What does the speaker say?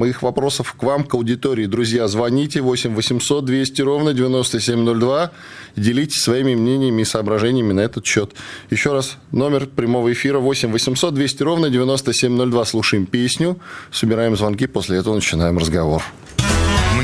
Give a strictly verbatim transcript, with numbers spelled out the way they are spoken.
моих вопросов к вам, к аудитории. Друзья, звоните восемь восемьсот двести ровно девяносто семь ноль два. Делитесь своими мнениями и соображениями на этот счет. Еще раз, номер прямого эфира восемь восемьсот двести ровно девяносто семь ноль два. Слушаем песню, собираем звонки, после этого начинаем разговор.